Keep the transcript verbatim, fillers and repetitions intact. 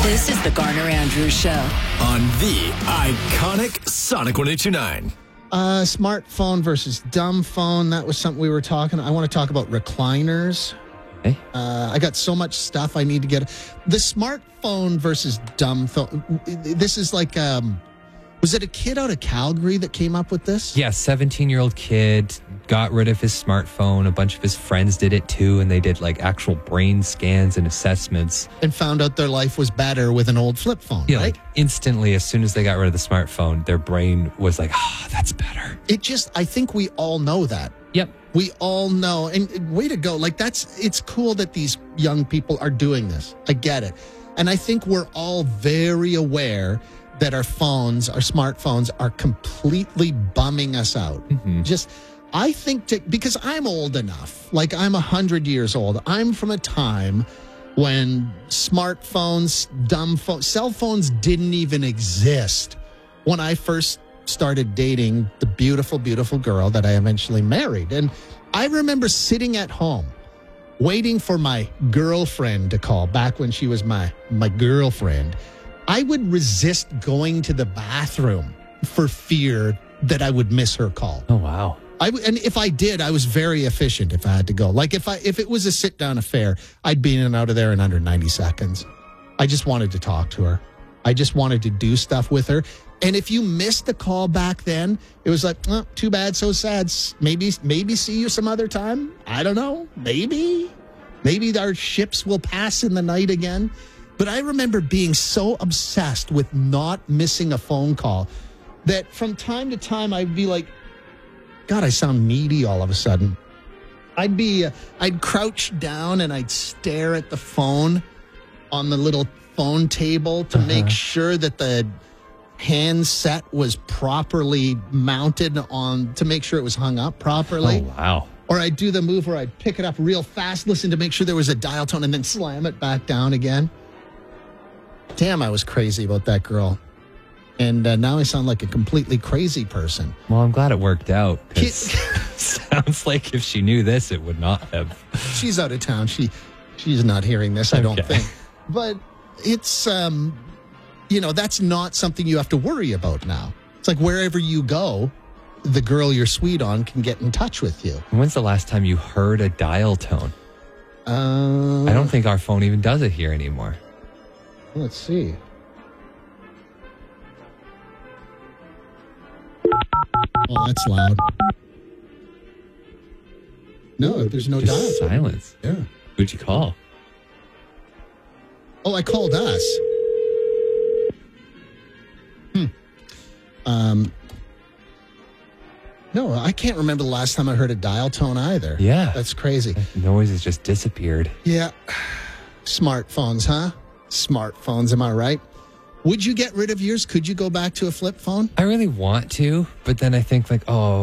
This is the Garner Andrews Show on the iconic Sonic one eighty-nine. Uh, smartphone versus dumb phone. That was something we were talking. I want to talk about recliners. Hey. Uh, I got so much stuff I need to get. The smartphone versus dumb phone. This is like, um, was it a kid out of Calgary that came up with this? Yeah, seventeen-year-old kid got rid of his smartphone. A bunch of his friends did it too, and they did like actual brain scans and assessments. And found out their life was better with an old flip phone, Yeah, right? like instantly, as soon as they got rid of the smartphone, their brain was like, ah, oh, that's better. It just, I think we all know that. Yep. We all know. And and way to go. Like, that's, it's cool that these young people are doing this. I get it. And I think we're all very aware that our phones, our smartphones, are completely bumming us out. Mm-hmm. Just, I think, to, because I'm old enough, like I'm one hundred years old. I'm from a time when smartphones, dumb phones, cell phones didn't even exist. When I first started dating the beautiful, beautiful girl that I eventually married. And I remember sitting at home waiting for my girlfriend to call back when she was my, my girlfriend. I would resist going to the bathroom for fear that I would miss her call. Oh, wow. I w- and if I did, I was very efficient if I had to go. Like if I if it was a sit down affair, I'd be in and out of there in under ninety seconds. I just wanted to talk to her. I just wanted to do stuff with her. And if you missed the call back then, it was like, oh, too bad, so sad. Maybe maybe see you some other time. I don't know. Maybe. Maybe our ships will pass in the night again. But I remember being so obsessed with not missing a phone call that from time to time I'd be like, God, I sound needy all of a sudden. I'd be, uh, I'd crouch down and I'd stare at the phone on the little phone table to uh-huh. make sure that the handset was properly mounted on, to make sure it was hung up properly. Oh, wow. Or I'd do the move where I'd pick it up real fast, listen to make sure there was a dial tone, and then slam it back down again. Damn, I was crazy about that girl. And uh, now I sound like a completely crazy person. Well, I'm glad it worked out. Sounds like if she knew this, it would not have. She's out of town. She, she's not hearing this, I don't Okay. think. But it's, um, you know, that's not something you have to worry about now. It's like wherever you go, the girl you're sweet on can get in touch with you. When's the last time you heard a dial tone? Uh, I don't think our phone even does it here anymore. Let's see. Oh, that's loud. No, there's no Just dial. silence. Yeah. Who'd you call? Oh, I called us. Hmm. Um. No, I can't remember the last time I heard a dial tone either. Yeah. That's crazy. That noise has just disappeared. Yeah. Smartphones, huh? Smartphones, am I right? Would you get rid of yours? Could you go back to a flip phone? I really want to, but then I think like, oh,